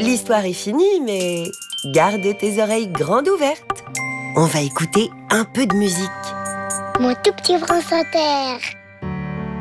l'histoire est finie, mais garde tes oreilles grandes ouvertes. On va écouter un peu de musique. Mon tout petit France Inter.